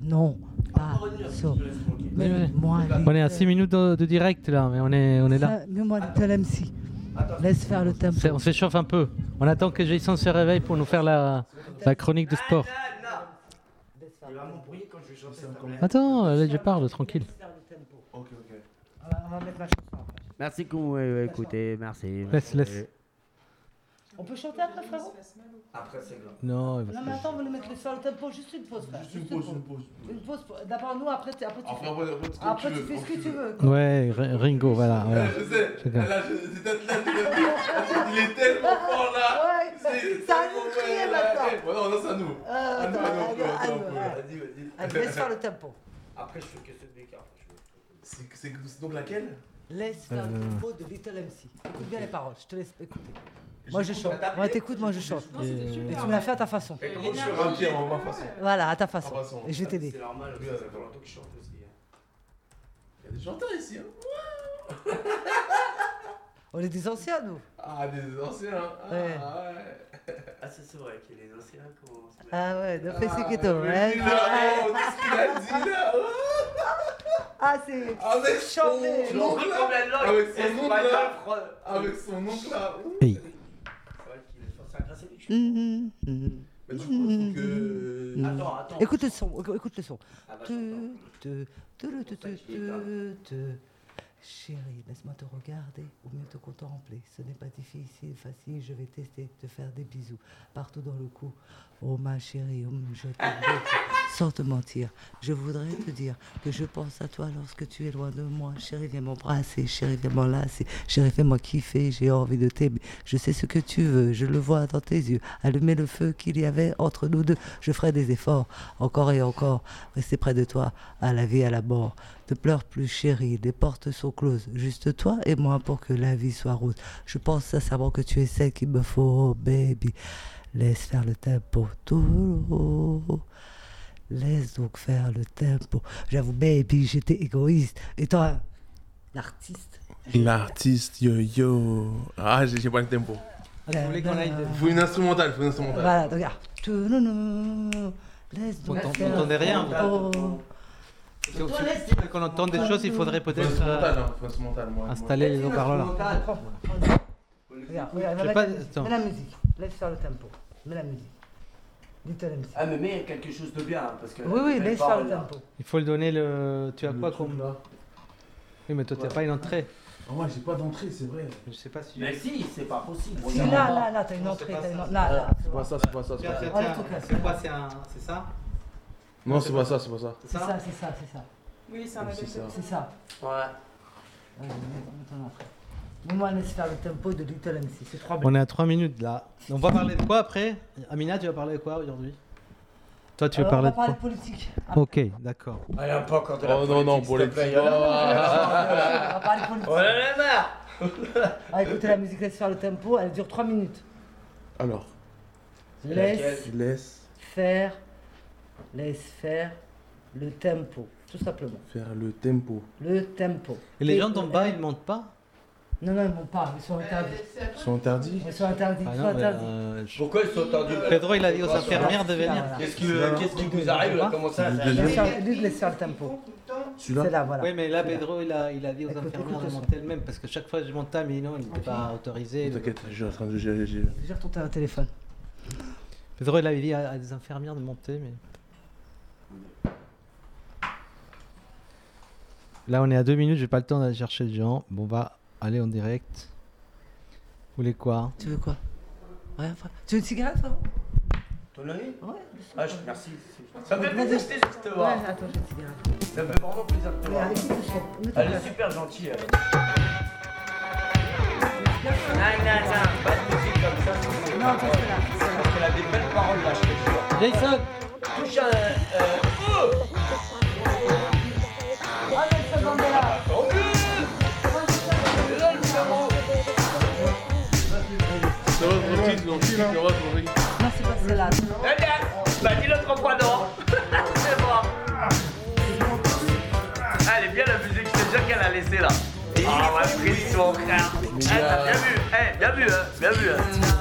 Non, pas so. Moi, On est à 6 minutes de direct là, mais on est là. Mets-moi Little MC. Laisse faire le tempo. On s'échauffe un peu. On attend que Jason se réveille pour nous faire la chronique de sport. Attends, là je parle, tranquille. On va mettre la chanson après. Merci qu'on écoutez, merci. Laisse. On peut chanter après, frérot? Après, c'est grave. Non, Non, mais attends, on va le mettre sur le tempo. Juste une pause, frère. Juste une pause. D'abord, nous, après, tu fais ce que tu veux. Ouais, Ringo, voilà. Je sais. Là, c'est peut-être là, il est tellement fort là. Ouais, ça a nous crier maintenant. Non, c'est à nous. Allez, laisse faire le tempo. Après, je fais que cette bécard. C'est donc laquelle? Laisse faire le tempo de Little MC. Écoute bien les paroles, je te laisse écouter. Moi je chante. Moi t'écoutes, moi je chante. Et tu me l'as fait à ta façon. Et comment je suis rempli en ma façon? Voilà, à ta façon. Et je vais t'aider. C'est normal, ça fait longtemps que je chante aussi. Il y a des chanteurs ici. On est des anciens, nous. Ah, des anciens. Ouais. Ah, c'est vrai qu'il y a des anciens. Ah ouais, ne fais ce que tu veux. Qu'est-ce qu'il a dit là? Ah, c'est chanté. Avec son oncle là. Hey. Mais du coup, il faut que. Attends. Écoute le son. Chérie, laisse-moi te regarder ou mieux te contempler. Ce n'est pas difficile, facile, je vais tester, te faire des bisous partout dans le cou. Oh ma chérie, je t'aime sans te mentir. Je voudrais te dire que je pense à toi lorsque tu es loin de moi. Chérie, viens m'embrasser, chérie, viens m'enlacer. Chérie, fais-moi kiffer, j'ai envie de t'aimer. Je sais ce que tu veux, je le vois dans tes yeux. Allumer le feu qu'il y avait entre nous deux. Je ferai des efforts, encore et encore. Rester près de toi, à la vie, à la mort. Ne pleure plus, chérie, les portes sont closes. Juste toi et moi pour que la vie soit rose. Je pense sincèrement que tu es celle qu'il me faut, oh baby. Laisse faire le tempo. Laisse donc faire le tempo. J'avoue, baby, j'étais égoïste. Et toi, l'artiste? L'artiste, yo. Ah, j'ai pas le tempo. Vous voulez qu'on aille Faut une instrumentale. Voilà, regarde. Laisse donc On faire n'entendait rien. le tempo. Si on veut qu'on entende des choses, il faudrait peut-être installer les haut-parleurs là. Regarde, Attends. mets la musique. Laisse faire le tempo. Mets la musique. Little MC. Ah, mais mets quelque chose de bien. Parce que Oui, laisse faire le tempo. Il faut le donner le. Tu as quoi comme. Oui, mais toi, tu n'as pas une entrée. Moi, j'ai pas d'entrée, c'est vrai. Je sais pas si. Mais si, c'est pas possible. Si, là, t'as une entrée. Là. C'est pas ça. C'est quoi? C'est ça? Non, c'est pas ça. C'est ça. Oui, c'est un C'est ça. Ouais. Moi, laisse faire le tempo de Little MC. C'est 3 minutes. On est à 3 minutes là. On va parler de quoi après? Amina, tu vas parler de quoi aujourd'hui? Toi, tu veux parler de On va quoi? parler de politique. Ok, d'accord. Allez, un peu encore de Oh non, pour les petits. On va parler de politique. Oh là là, marre. Ah, écoutez la musique, laisse faire le tempo. Elle dure 3 minutes. Alors, Laisse faire le tempo. Tout simplement. faire le tempo. Le tempo. Et les gens d'en bas, ils ne montent pas? Non, ils montent pas. Ils sont interdits. Ils sont interdits. Ils sont interdits. Ah Ils sont non, mais, interdits. Pourquoi ils sont tendus? Pedro, il a dit aux infirmières de venir. Voilà. Qu'est-ce qui vous arrive là? Comment ça? Lui, laisse faire le tempo. Celui-là. C'est là, voilà. Oui, mais là, Pedro, il a dit aux Écoute, infirmières écoute de le monter elles-mêmes parce que chaque fois que je montais, mais non, il n'était pas autorisé. T'inquiète, je suis en train de gérer. Gère ton téléphone. Pedro, il avait dit à des infirmières de monter, mais. Là, on est à 2 minutes, j'ai pas le temps d'aller chercher les gens. Bon, va aller en direct. Vous voulez quoi? Tu veux quoi? Rien, frère. Tu veux une cigarette, frère? Ton avis? Ouais. Ah, merci. Ça me fait plaisir de te voir. Ouais, attends, j'ai une cigarette. Ça me fait vraiment plaisir de te voir. Regarde, écoute le son. Elle est super gentille. Non, pas de musique comme ça. Non, parce que là. Parce qu'elle a des belles paroles là, je te jure. Jason! Touche un. Ah, mais ça m'en est là. Non, c'est pas celle-là. Eh bien, bah dis l'autre fois non. C'est bon. Ah, elle est bien la musique, je te jure qu'elle a laissé là. Ah ouais, Freddy, mon frère. Eh, t'as bien vu, bien vu, hein.